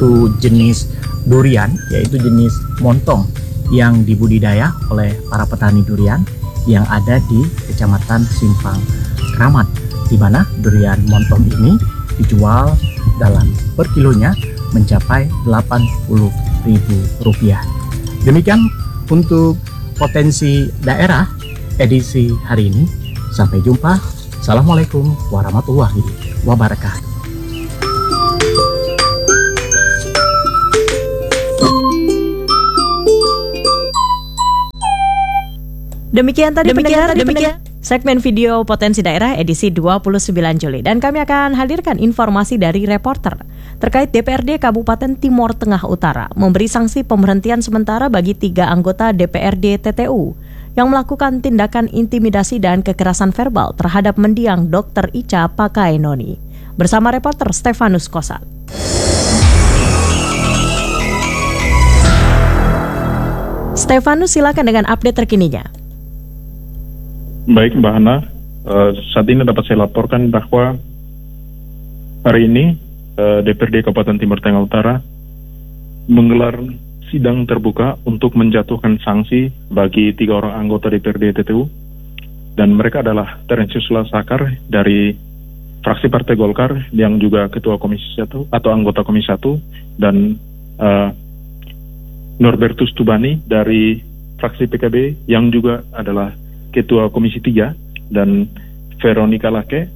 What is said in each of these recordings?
satu jenis durian, yaitu jenis montong yang dibudidaya oleh para petani durian yang ada di Kecamatan Simpang Kramat, di mana durian montong ini dijual dalam per kilonya mencapai Rp80.000. Demikian untuk Potensi Daerah edisi hari ini. Sampai jumpa. Assalamualaikum warahmatullahi wabarakatuh. Demikian tadi segmen video Potensi Daerah edisi 29 Juli. Dan kami akan hadirkan informasi dari reporter terkait DPRD Kabupaten Timor Tengah Utara memberi sanksi pemberhentian sementara bagi 3 anggota DPRD TTU yang melakukan tindakan intimidasi dan kekerasan verbal terhadap mendiang Dr. Ica Pakaenoni. Bersama reporter Stefanus Kosat. Stefanus, silakan dengan update terkininya. Baik Mbak Hana, saat ini dapat saya laporkan bahwa hari ini DPRD Kabupaten Timor Tengah Utara menggelar sidang terbuka untuk menjatuhkan sanksi bagi 3 orang anggota DPRD TTU, dan mereka adalah Terensius Sakar dari fraksi Partai Golkar yang juga Ketua Komisi 1 atau anggota Komisi 1, dan Norbertus Tubani dari fraksi PKB yang juga adalah Ketua Komisi 3, dan Veronica Lake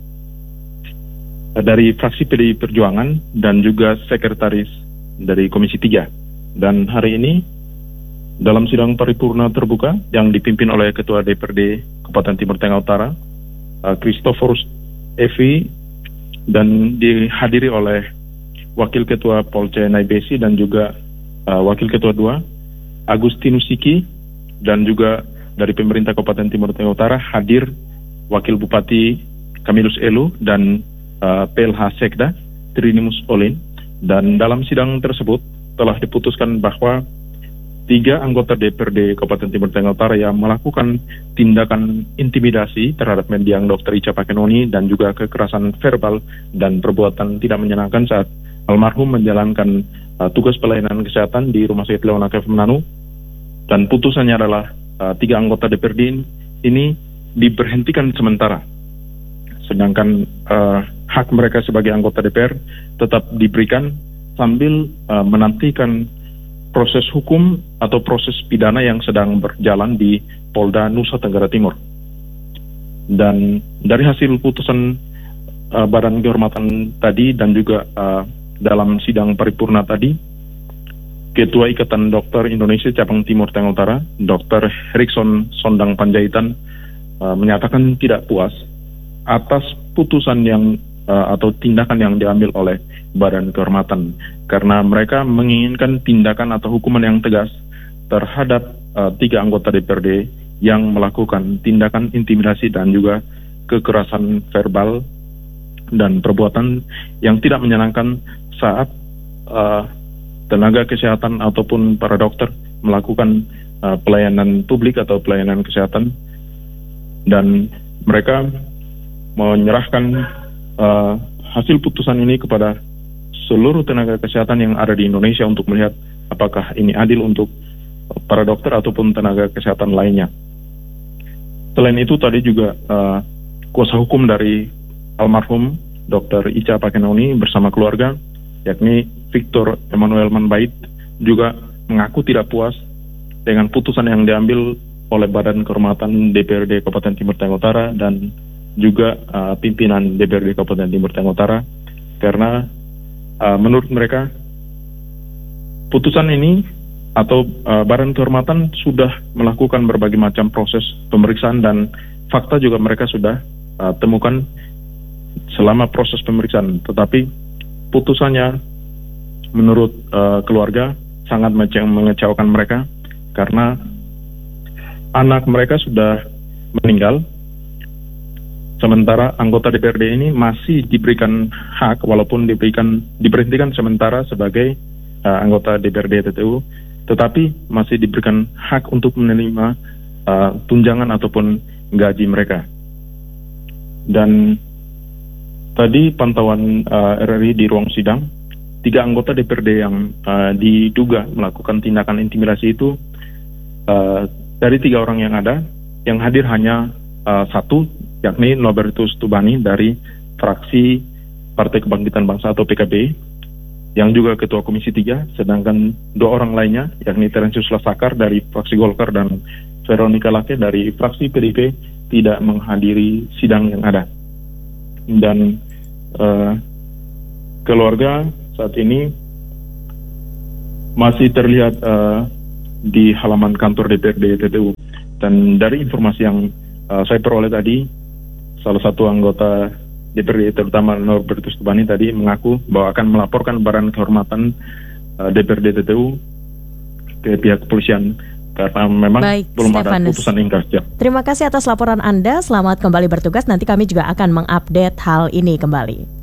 dari fraksi PDI Perjuangan dan juga Sekretaris dari Komisi 3. Dan hari ini dalam sidang paripurna terbuka yang dipimpin oleh Ketua DPRD Kabupaten Timor Tengah Utara, Christophorus Evi, dan dihadiri oleh Wakil Ketua Polce Naibesi dan juga Wakil Ketua 2 Agustinus Siki, dan juga dari pemerintah Kabupaten Timor Tengah Utara hadir Wakil Bupati Camillus Elu dan PLH Sekda Trinimus Olin. Dan dalam sidang tersebut telah diputuskan bahwa 3 anggota DPRD Kabupaten Timor Tengah Utara yang melakukan tindakan intimidasi terhadap mendiang Dr. Ica Pakaenoni dan juga kekerasan verbal dan perbuatan tidak menyenangkan saat almarhum menjalankan tugas pelayanan kesehatan di Rumah Sakit Leona KF Manado. Dan putusannya adalah 3 anggota DPRD ini diberhentikan sementara, sedangkan hak mereka sebagai anggota DPR tetap diberikan sambil menantikan proses hukum atau proses pidana yang sedang berjalan di Polda Nusa Tenggara Timur. Dan dari hasil putusan Badan Kehormatan tadi dan juga dalam sidang paripurna tadi, Ketua Ikatan Dokter Indonesia Cabang Timur Tengah Utara, Dr. Herikson Sondang Panjaitan, menyatakan tidak puas atas putusan yang atau tindakan yang diambil oleh Badan Kehormatan, karena mereka menginginkan tindakan atau hukuman yang tegas terhadap 3 anggota DPRD yang melakukan tindakan intimidasi dan juga kekerasan verbal dan perbuatan yang tidak menyenangkan saat tenaga kesehatan ataupun para dokter melakukan pelayanan publik atau pelayanan kesehatan. Dan mereka menyerahkan hasil putusan ini kepada seluruh tenaga kesehatan yang ada di Indonesia untuk melihat apakah ini adil untuk para dokter ataupun tenaga kesehatan lainnya. Selain itu tadi juga kuasa hukum dari almarhum Dr. Ica Pakaenoni bersama keluarga, yakni Victor Emmanuel Manbait, juga mengaku tidak puas dengan putusan yang diambil oleh Badan Kehormatan DPRD Kabupaten Timor Tengah Utara dan juga pimpinan DPRD Kabupaten Timor Tengah Utara, karena menurut mereka putusan ini atau Badan Kehormatan sudah melakukan berbagai macam proses pemeriksaan dan fakta juga mereka sudah temukan selama proses pemeriksaan, tetapi putusannya menurut keluarga sangat mengecewakan mereka karena anak mereka sudah meninggal, sementara anggota DPRD ini masih diberikan hak walaupun diberhentikan sementara sebagai anggota DPRD TTU, tetapi masih diberikan hak untuk menerima tunjangan ataupun gaji mereka. Dan tadi pantauan RRI di ruang sidang, 3 anggota DPRD yang diduga melakukan tindakan intimidasi itu, dari 3 orang yang ada, yang hadir hanya 1, yakni Nobertus Tubani dari fraksi Partai Kebangkitan Bangsa atau PKB, yang juga Ketua Komisi 3, sedangkan 2 orang lainnya, yakni Terensius Lasakar dari fraksi Golkar dan Veronica Lake dari fraksi PDIP, tidak menghadiri sidang yang ada. Dan keluarga saat ini masih terlihat di halaman kantor DPRD TTU. Dan dari informasi yang saya peroleh tadi, salah satu anggota DPRD terutama Norbertus Tubani tadi mengaku bahwa akan melaporkan barang kehormatan DPRD TTU ke pihak kepolisian karena memang belum ada putusan ingkrah. Terima kasih atas laporan Anda. Selamat kembali bertugas. Nanti kami juga akan mengupdate hal ini kembali.